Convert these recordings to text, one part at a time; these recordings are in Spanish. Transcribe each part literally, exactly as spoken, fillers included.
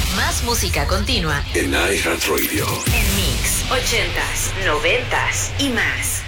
Más música continua en iHeartRadio. En Mix, ochentas, noventas y más.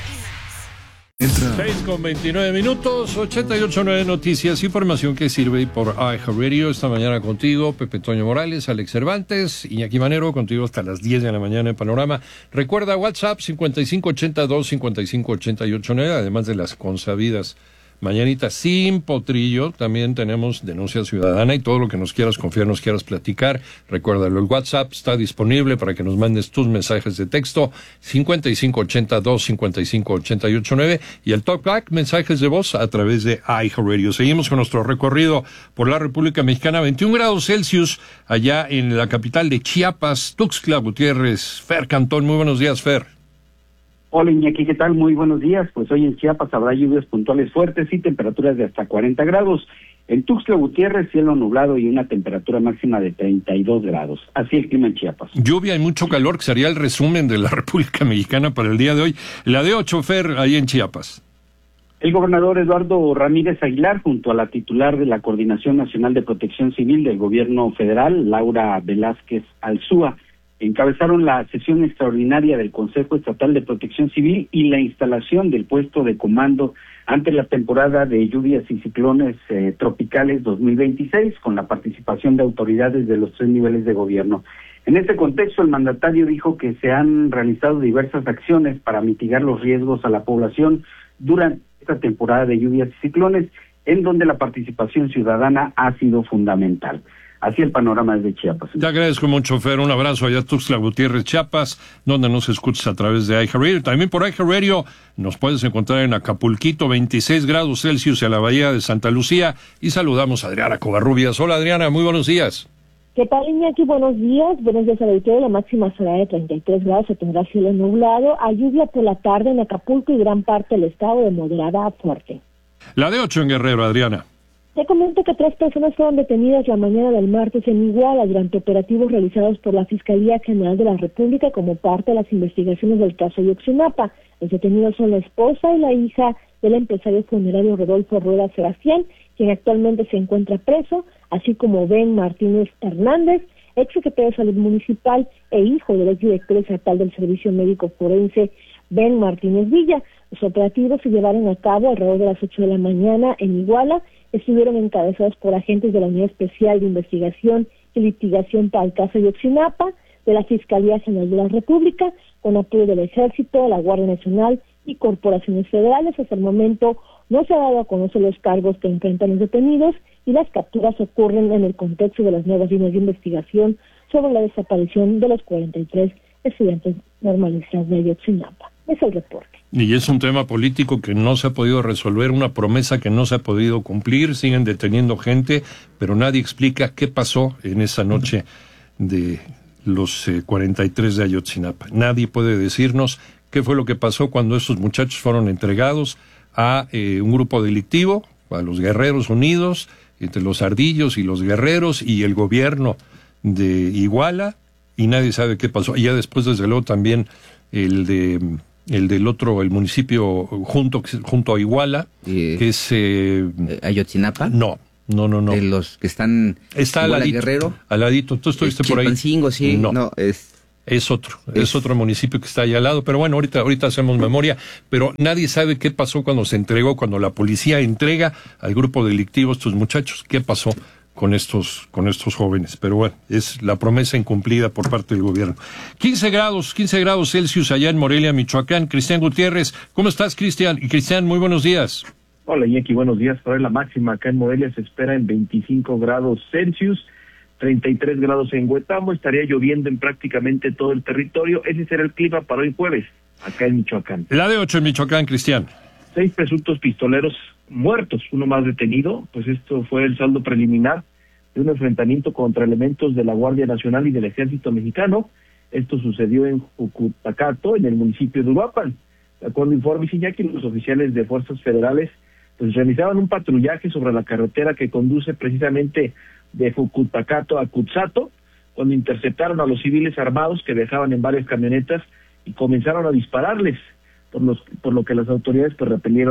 seis con veintinueve minutos, ochenta y ocho punto nueve Noticias, información que sirve por iHeartRadio. Esta mañana contigo, Pepe Toño Morales, Alex Cervantes, Iñaki Manero, contigo hasta las diez de la mañana en Panorama. Recuerda WhatsApp cincuenta y cinco ochenta y dos, cincuenta y cinco ochenta y ocho nueve, además de las consabidas mañanitas sin potrillo. También tenemos denuncia ciudadana y todo lo que nos quieras confiar, nos quieras platicar. Recuérdalo, el WhatsApp está disponible para que nos mandes tus mensajes de texto, cincuenta y cinco ochenta y dos, cincuenta y cinco ochenta y ocho nueve, y el Talkback, mensajes de voz a través de iHeartRadio. Seguimos con nuestro recorrido por la República Mexicana. veintiún grados Celsius allá en la capital de Chiapas, Tuxtla Gutiérrez. Fer Cantón, muy buenos días, Fer. Hola Iñaki, ¿qué tal? Muy buenos días. Pues hoy en Chiapas habrá lluvias puntuales fuertes y temperaturas de hasta cuarenta grados. En Tuxtla Gutiérrez, cielo nublado y una temperatura máxima de treinta y dos grados. Así el clima en Chiapas. Lluvia y mucho calor, que sería el resumen de la República Mexicana para el día de hoy. La de ocho, Fer, ahí en Chiapas. El gobernador Eduardo Ramírez Aguilar, junto a la titular de la Coordinación Nacional de Protección Civil del Gobierno Federal, Laura Velázquez Alzúa, encabezaron la sesión extraordinaria del Consejo Estatal de Protección Civil y la instalación del puesto de comando ante la temporada de lluvias y ciclones eh, tropicales dos mil veintiséis, con la participación de autoridades de los tres niveles de gobierno. En este contexto, el mandatario dijo que se han realizado diversas acciones para mitigar los riesgos a la población durante esta temporada de lluvias y ciclones, en donde la participación ciudadana ha sido fundamental. Así el panorama desde Chiapas. Te agradezco mucho, Fer. Un abrazo allá a Tuxtla Gutiérrez, Chiapas, donde nos escuchas a través de iHeartRadio. También por iHeartRadio nos puedes encontrar en Acapulquito, veintiséis grados Celsius, en la bahía de Santa Lucía. Y saludamos a Adriana Covarrubias. Hola, Adriana, muy buenos días. ¿Qué tal, Iñaki? Buenos días. Buenos días, auditorio. La máxima será de treinta y tres grados, se tendrá cielo nublado. Hay lluvia por la tarde en Acapulco y gran parte del estado, de moderada a fuerte. La de ocho en Guerrero, Adriana. Te comento que tres personas fueron detenidas la mañana del martes en Iguala durante operativos realizados por la Fiscalía General de la República como parte de las investigaciones del caso Ayotzinapa. Los detenidos son la esposa y la hija del empresario funerario Rodolfo Rueda Sebastián, quien actualmente se encuentra preso, así como Ben Martínez Hernández, ex secretario de Salud Municipal e hijo del exdirector estatal del Servicio Médico Forense, Ben Martínez Villa. Los operativos se llevaron a cabo alrededor de las ocho de la mañana en Iguala. Estuvieron encabezados por agentes de la Unidad Especial de Investigación y Litigación para el caso Ayotzinapa, de la Fiscalía General de la República, con apoyo del Ejército, la Guardia Nacional y corporaciones federales. Hasta el momento no se ha dado a conocer los cargos que enfrentan los detenidos y las capturas ocurren en el contexto de las nuevas líneas de investigación sobre la desaparición de los cuarenta y tres estudiantes normalistas de Ayotzinapa. Es el reporte. Y es un tema político que no se ha podido resolver, una promesa que no se ha podido cumplir, siguen deteniendo gente, pero nadie explica qué pasó en esa noche de los eh, cuarenta y tres de Ayotzinapa. Nadie puede decirnos qué fue lo que pasó cuando esos muchachos fueron entregados a eh, un grupo delictivo, a los Guerreros Unidos, entre los Ardillos y los Guerreros y el gobierno de Iguala, y nadie sabe qué pasó. Y ya después, desde luego, también el de... el del otro, el municipio junto junto a Iguala, eh, que es... Eh, ¿Ayotzinapa? No, no, no, no. De los que están... Está al ladito, Guerrero. Al ladito, tú estuviste por ahí. Chilpancingo, sí. No, no es... es otro, es, es otro municipio que está allá al lado, pero bueno, ahorita, ahorita hacemos memoria, pero nadie sabe qué pasó cuando se entregó, cuando la policía entrega al grupo delictivo a estos muchachos, qué pasó con estos con estos jóvenes, pero bueno, es la promesa incumplida por parte del gobierno. quince grados, quince grados Celsius allá en Morelia, Michoacán. Cristian Gutiérrez, ¿cómo estás, Cristian? Y Cristian, muy buenos días. Hola, Iñaki, buenos días. Para la máxima acá en Morelia se espera en veinticinco grados Celsius, treinta y tres grados en Huetamo, estaría lloviendo en prácticamente todo el territorio. Ese será el clima para hoy jueves, acá en Michoacán. La de ocho en Michoacán, Cristian. Seis presuntos pistoleros muertos, uno más detenido, pues esto fue el saldo preliminar de un enfrentamiento contra elementos de la Guardia Nacional y del Ejército Mexicano. Esto sucedió en Jucutacato, en el municipio de Uruapan. De acuerdo a informes, Iñaki, los oficiales de fuerzas federales pues realizaban un patrullaje sobre la carretera que conduce precisamente de Jucutacato a Cutzato, cuando interceptaron a los civiles armados que viajaban en varias camionetas y comenzaron a dispararles, por, los, por lo que las autoridades pues repelieron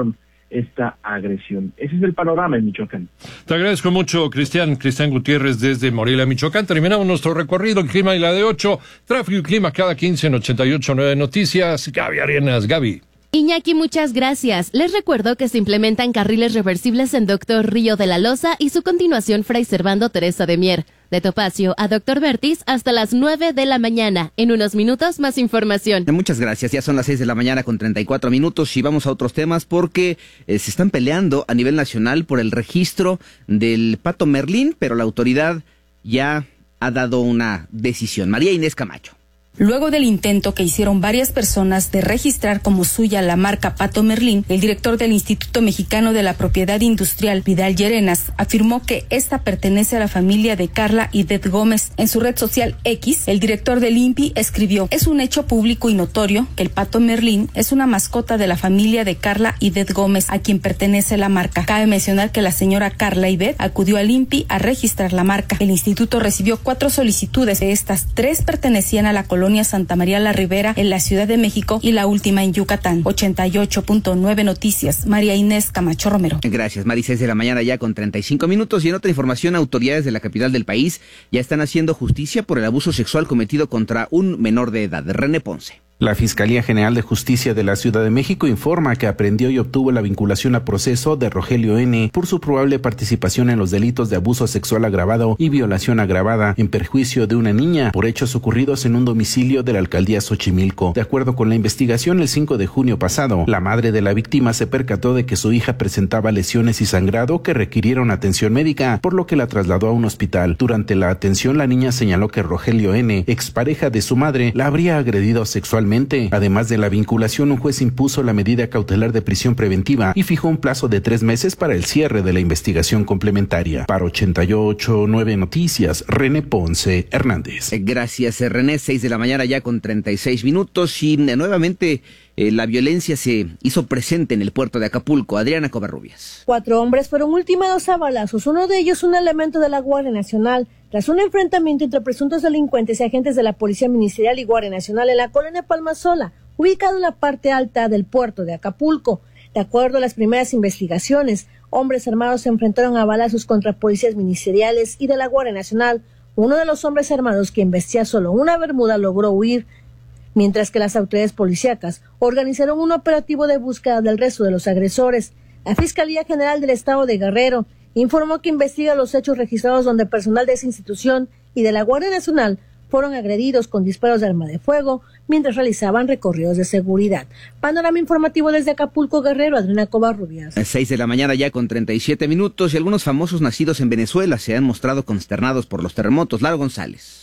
esta agresión. Ese es el panorama en Michoacán. Te agradezco mucho, Cristian. Cristian Gutiérrez desde Morelia, Michoacán. Terminamos nuestro recorrido, el clima y la de ocho. Tráfico y clima cada quince en ochenta y ocho punto nueve Noticias. Gaby Arenas, Gaby. Iñaki, muchas gracias. Les recuerdo que se implementan carriles reversibles en Doctor Río de la Loza y su continuación Fray Servando Teresa de Mier. De Topacio a Doctor Vertis hasta las nueve de la mañana. En unos minutos más información. Muchas gracias. Ya son las seis de la mañana con treinta y cuatro minutos y vamos a otros temas porque eh, se están peleando a nivel nacional por el registro del Pato Merlín, pero la autoridad ya ha dado una decisión. María Inés Camacho. Luego del intento que hicieron varias personas de registrar como suya la marca Pato Merlín, el director del Instituto Mexicano de la Propiedad Industrial, Vidal Llerenas, afirmó que esta pertenece a la familia de Carla Idet Gómez. En su red social X, el director del I N P I escribió: es un hecho público y notorio que el Pato Merlín es una mascota de la familia de Carla Idet Gómez, a quien pertenece la marca. Cabe mencionar que la señora Carla Idet acudió al I N P I a registrar la marca. El instituto recibió cuatro solicitudes, de estas tres pertenecían a la colonia Santa María la Ribera en la Ciudad de México y la última en Yucatán. ochenta y ocho punto nueve Noticias, María Inés Camacho Romero. Gracias, Mari. Seis de la mañana ya con treinta y cinco minutos. Y en otra información, autoridades de la capital del país ya están haciendo justicia por el abuso sexual cometido contra un menor de edad. René Ponce. La Fiscalía General de Justicia de la Ciudad de México informa que aprendió y obtuvo la vinculación a proceso de Rogelio N. por su probable participación en los delitos de abuso sexual agravado y violación agravada en perjuicio de una niña por hechos ocurridos en un domicilio de la alcaldía Xochimilco. De acuerdo con la investigación, el cinco de junio pasado, la madre de la víctima se percató de que su hija presentaba lesiones y sangrado que requirieron atención médica, por lo que la trasladó a un hospital. Durante la atención, la niña señaló que Rogelio N., expareja de su madre, la habría agredido sexualmente. Además de la vinculación, un juez impuso la medida cautelar de prisión preventiva y fijó un plazo de tres meses para el cierre de la investigación complementaria. Para ochenta y ocho punto nueve Noticias, René Ponce Hernández. Gracias, René. Seis de la mañana ya con treinta y seis minutos y nuevamente eh, la violencia se hizo presente en el puerto de Acapulco. Adriana Covarrubias. Cuatro hombres fueron ultimados a balazos, uno de ellos un elemento de la Guardia Nacional, tras un enfrentamiento entre presuntos delincuentes y agentes de la Policía Ministerial y Guardia Nacional en la colonia Palmasola, ubicado en la parte alta del puerto de Acapulco. De acuerdo a las primeras investigaciones, hombres armados se enfrentaron a balazos contra policías ministeriales y de la Guardia Nacional. Uno de los hombres armados, quien vestía solo una bermuda, logró huir, mientras que las autoridades policíacas organizaron un operativo de búsqueda del resto de los agresores. La Fiscalía General del Estado de Guerrero informó que investiga los hechos registrados donde personal de esa institución y de la Guardia Nacional fueron agredidos con disparos de arma de fuego mientras realizaban recorridos de seguridad. Panorama informativo desde Acapulco, Guerrero, Adriana Covarrubias. A seis de la mañana ya con treinta y siete minutos y algunos famosos nacidos en Venezuela se han mostrado consternados por los terremotos. Lalo González.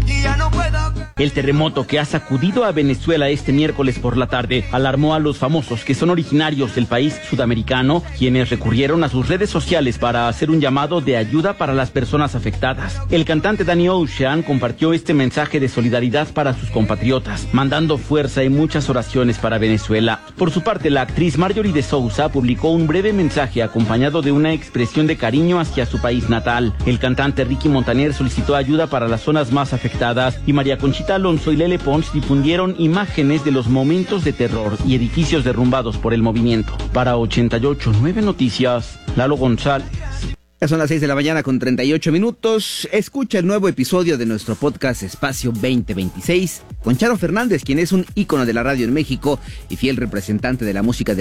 El terremoto que ha sacudido a Venezuela este miércoles por la tarde alarmó a los famosos que son originarios del país sudamericano, quienes recurrieron a sus redes sociales para hacer un llamado de ayuda para las personas afectadas. El cantante Danny Ocean compartió este mensaje de solidaridad para sus compatriotas, mandando fuerza y muchas oraciones para Venezuela. Por su parte, la actriz Marjorie de Sousa publicó un breve mensaje acompañado de una expresión de cariño hacia su país natal. El cantante Ricky Montaner solicitó ayuda para las zonas más afectadas y María Conchita Alonso y Lele Pons difundieron imágenes de los momentos de terror y edificios derrumbados por el movimiento. Para ochenta y ocho punto nueve Noticias, Lalo González. Ya son las seis de la mañana con treinta y ocho minutos. Escucha el nuevo episodio de nuestro podcast Espacio veinte veintiséis con Charo Fernández, quien es un ícono de la radio en México y fiel representante de la música de